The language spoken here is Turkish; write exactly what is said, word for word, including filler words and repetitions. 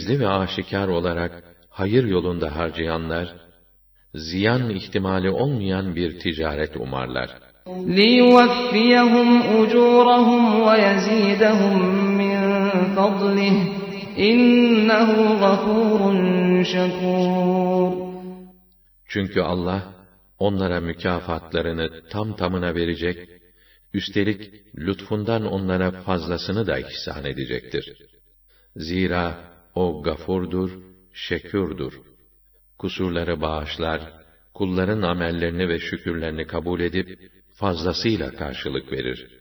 gizli ve aşikar olarak hayır yolunda harcayanlar, ziyan ihtimali olmayan bir ticaret umarlar. لِيُوَفِّيَهُمْ أُجُورَهُمْ وَيَزِيدَهُمْ مِنْ فَضْلِهِ إِنَّهُ غَفُورٌ شَكُورٌ. Çünkü Allah onlara mükafatlarını tam tamına verecek, üstelik lütfundan onlara fazlasını da ihsan edecektir. Zira o gafurdur, şekûrdur. Kusurları bağışlar, kulların amellerini ve şükürlerini kabul edip fazlasıyla karşılık verir.